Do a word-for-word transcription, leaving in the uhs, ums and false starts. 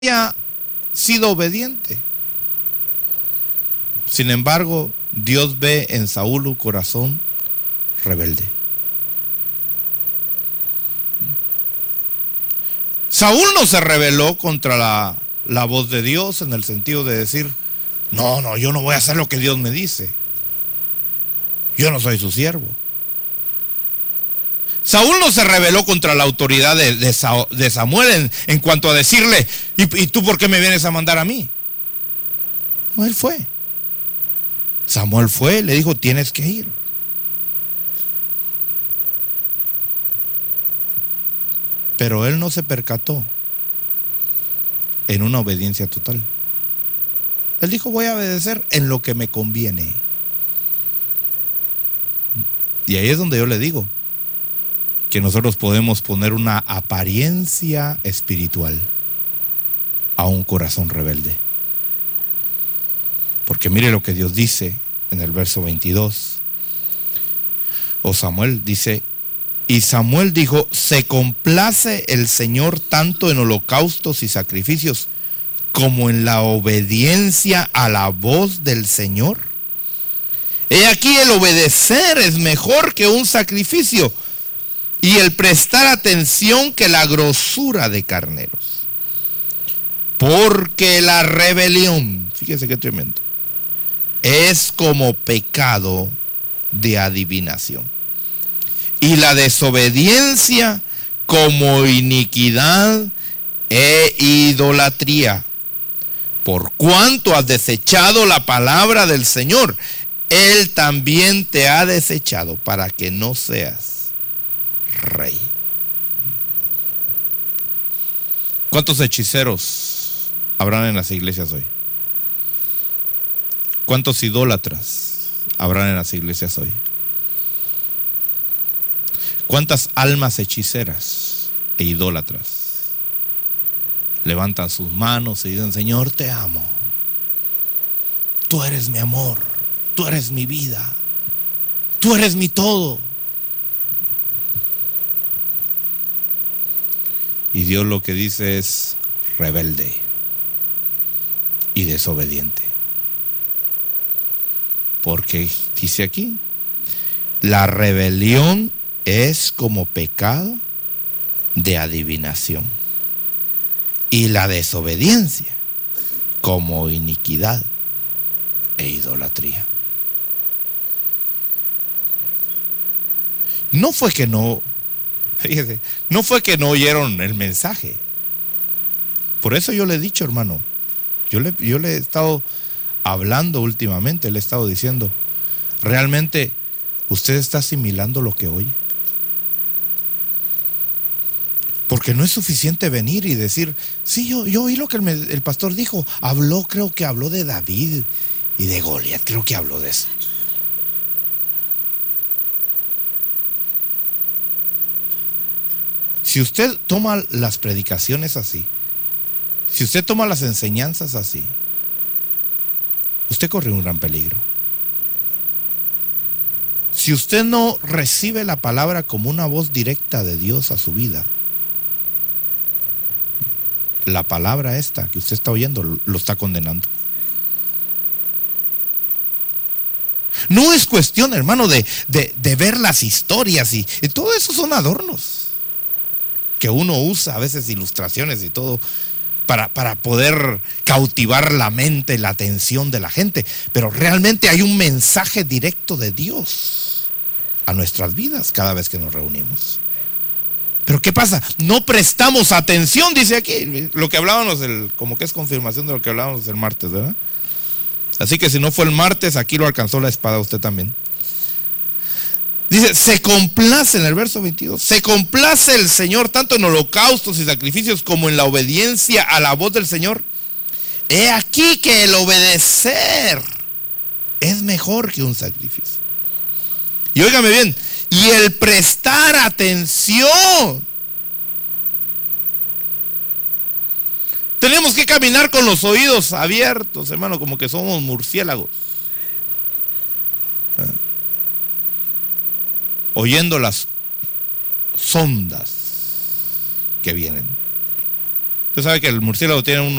había sido obediente. Sin embargo, Dios ve en Saúl un corazón rebelde. Saúl no se rebeló contra la, la voz de Dios en el sentido de decir, no, no, yo no voy a hacer lo que Dios me dice. Yo no soy su siervo. Saúl no se rebeló contra la autoridad de, de, de Samuel en, en cuanto a decirle, ¿y, ¿y tú por qué me vienes a mandar a mí? No, él fue. Samuel fue, le dijo, tienes que ir. Pero él no se percató en una obediencia total. Él dijo, voy a obedecer en lo que me conviene. Y ahí es donde yo le digo que nosotros podemos poner una apariencia espiritual a un corazón rebelde. Porque mire lo que Dios dice en el verso veintidós. O Samuel dice, y Samuel dijo, ¿se complace el Señor tanto en holocaustos y sacrificios como en la obediencia a la voz del Señor? He aquí, el obedecer es mejor que un sacrificio, y el prestar atención que la grosura de carneros. Porque la rebelión, fíjese qué tremendo, es como pecado de adivinación, y la desobediencia como iniquidad e idolatría. Por cuanto has desechado la palabra del Señor, Él también te ha desechado para que no seas rey. ¿Cuántos hechiceros habrán en las iglesias hoy? ¿Cuántos idólatras habrán en las iglesias hoy? ¿Cuántas almas hechiceras e idólatras levantan sus manos y dicen, Señor, te amo, tú eres mi amor, tú eres mi vida, tú eres mi todo? Y Dios lo que dice es rebelde y desobediente. Porque dice aquí, la rebelión es como pecado de adivinación, y la desobediencia como iniquidad e idolatría. No fue que no, fíjese, no fue que no oyeron el mensaje. Por eso yo le he dicho, hermano, yo le, yo le he estado hablando últimamente, le he estado diciendo, realmente usted está asimilando lo que oye. Porque no es suficiente venir y decir, sí, yo, yo oí lo que el, el pastor dijo, habló, creo que habló de David y de Goliat, creo que habló de eso. Si usted toma las predicaciones así, si usted toma las enseñanzas así, usted corre un gran peligro. Si usted no recibe la palabra como una voz directa de Dios a su vida, la palabra esta que usted está oyendo lo está condenando. No es cuestión, hermano, de, de, de ver las historias y, y todo eso son adornos que uno usa, a veces ilustraciones y todo, para, para poder cautivar la mente, la atención de la gente. Pero realmente hay un mensaje directo de Dios a nuestras vidas cada vez que nos reunimos. Pero ¿qué pasa? No prestamos atención, dice aquí, lo que hablábamos, el, como que es confirmación de lo que hablábamos el martes, ¿verdad? Así que si no fue el martes, aquí lo alcanzó la espada usted también. Dice, se complace en el verso veintidós, se complace el Señor tanto en holocaustos y sacrificios como en la obediencia a la voz del Señor. He aquí que el obedecer es mejor que un sacrificio. Y óigame bien, y el prestar atención. Tenemos que caminar con los oídos abiertos, hermano, como que somos murciélagos. Oyendo las sondas que vienen. Usted sabe que el murciélago tiene un